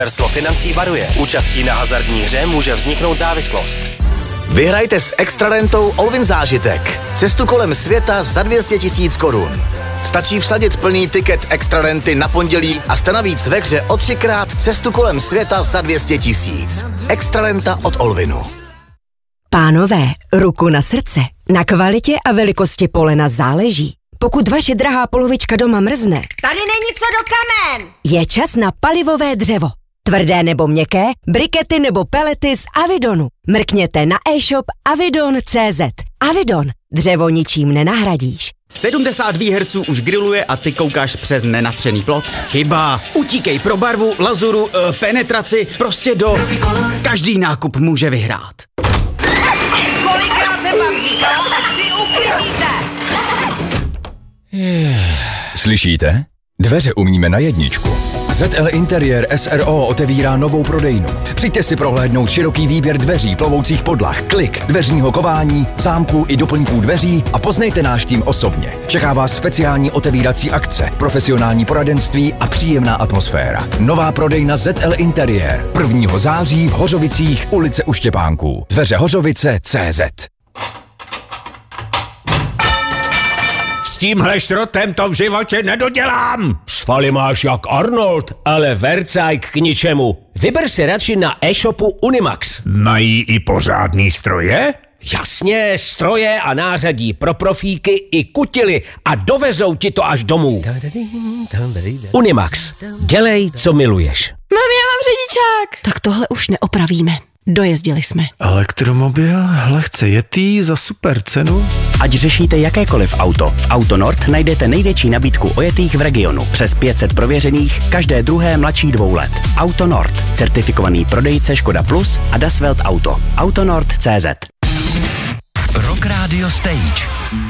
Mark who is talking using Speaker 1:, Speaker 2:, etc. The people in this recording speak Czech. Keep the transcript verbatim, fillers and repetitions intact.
Speaker 1: Ministerstvo financí varuje. Účastí na hazardní hře může vzniknout závislost.
Speaker 2: Vyhrajte s extrarentou Olvin zážitek. Cestu kolem světa za dvě stě tisíc korun. Stačí vsadit plný tiket extrarenty na pondělí a jste navíc ve hře o třikrát cestu kolem světa za dvě stě tisíc. Extrarenta od Olvinu.
Speaker 3: Pánové, ruku na srdce. Na kvalitě a velikosti polena záleží. Pokud vaše drahá polovička doma mrzne,
Speaker 4: tady není co do kamen!
Speaker 3: Je čas na palivové dřevo. Tvrdé nebo měkké, brikety nebo pelety z Avidonu. Mrkněte na e-shop avidon tečka cé zet. Avidon. Dřevo ničím nenahradíš.
Speaker 5: sedmdesát výherců už grilluje a ty koukáš přes nenatřený plot? Chyba. Utíkej pro barvu, lazuru, e, penetraci, prostě do... Každý nákup může vyhrát.
Speaker 4: Kolikrát jsem vám říkala, ať si uklidíte!
Speaker 6: Slyšíte? Dveře umíme na jedničku. zet el Interiér es er ó otevírá novou prodejnu. Přijďte si prohlédnout široký výběr dveří, plovoucích podlah, klik, dveřního kování, zámků i doplňků dveří a poznejte náš tým osobně. Čeká vás speciální otevírací akce, profesionální poradenství a příjemná atmosféra. Nová prodejna zet el Interiér. prvního září v Hořovicích, ulice U Štěpánků. Dveře Hořovice tečka cé zet.
Speaker 7: S tímhle šrotem to v životě nedodělám.
Speaker 8: Svaly máš jak Arnold, ale vercajk k ničemu. Vyber si radši na e-shopu Unimax.
Speaker 7: Mají i pořádný stroje?
Speaker 8: Jasně, stroje a nářadí pro profíky i kutily a dovezou ti to až domů. Unimax. Dělej, co miluješ.
Speaker 9: Mami, já mám řidičák. Tak tohle už neopravíme. Dojezdili jsme.
Speaker 10: Elektromobil, lehce jetý za super cenu.
Speaker 11: Ať řešíte jakékoliv auto, v Autonord najdete největší nabídku ojetých v regionu. Přes pět set prověřených, každé druhé mladší dvou let. Autonord, certifikovaný prodejce Škoda Plus a Das Welt Auto. Autonord tečka cé zet.
Speaker 12: Rock Radio Stage.